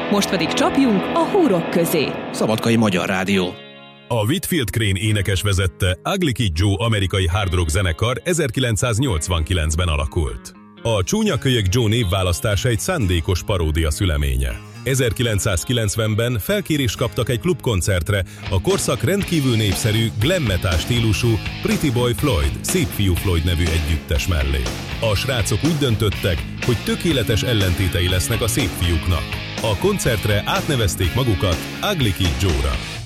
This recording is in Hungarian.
Most pedig csapjunk a húrok közé. Szabadkai Magyar Rádió. A Whitfield Crane énekes vezette Ugly Kid Joe amerikai hard rock zenekar 1989-ben alakult. A Csúnya kölyök Joe névválasztása egy szándékos paródia szüleménye. 1990-ben felkérést kaptak egy klubkoncertre a korszak rendkívül népszerű glam metal stílusú Pretty Boy Floyd, Szép fiú Floyd nevű együttes mellé. A srácok úgy döntöttek, hogy tökéletes ellentétei lesznek a szép fiúknak. A koncertre átnevezték magukat Ugly Kid Joe-ra.